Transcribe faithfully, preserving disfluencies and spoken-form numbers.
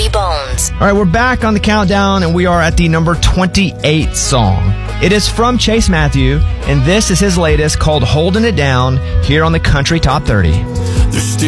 Funky Bones. All right, we're back on the countdown, and we are at the number twenty-eight song. It is from Chase Matthew, and this is his latest called Holding It Down here on the Country Top thirty.